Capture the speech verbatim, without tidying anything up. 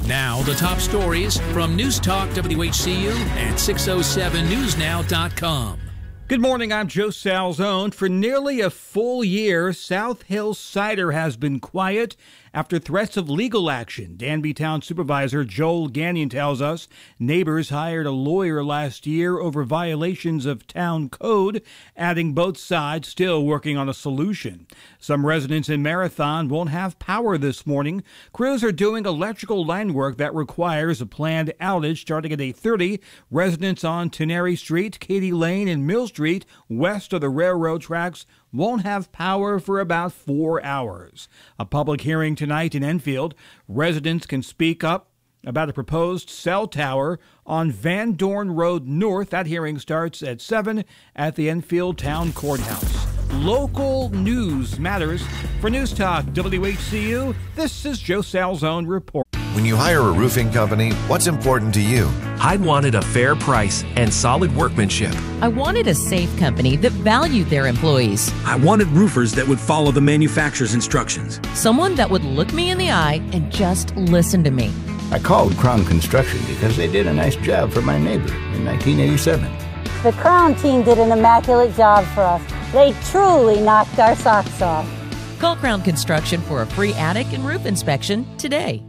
Now, the top stories from News Talk W H C U and six oh seven news now dot com. Good morning, I'm Joe Salzone. For nearly a full year, South Hill Cider has been quiet after threats of legal action. Danby Town Supervisor Joel Gagnon tells us neighbors hired a lawyer last year over violations of town code, adding both sides still working on a solution. Some residents in Marathon won't have power this morning. Crews are doing electrical line work that requires a planned outage starting at eight thirty. Residents on Tenary Street, Katy Lane, and Mill Street, west of the railroad tracks, won't have power for about four hours. A public hearing tonight in Enfield. Residents can speak up about a proposed cell tower on Van Dorn Road North. That hearing starts at seven at the Enfield Town Courthouse. Local news matters. For News Talk W H C U, this is Joe Salzone reporting. When you hire a roofing company, what's important to you? I wanted a fair price and solid workmanship. I wanted a safe company that valued their employees. I wanted roofers that would follow the manufacturer's instructions. Someone that would look me in the eye and just listen to me. I called Crown Construction because they did a nice job for my neighbor in nineteen eighty-seven. The Crown team did an immaculate job for us. They truly knocked our socks off. Call Crown Construction for a free attic and roof inspection today.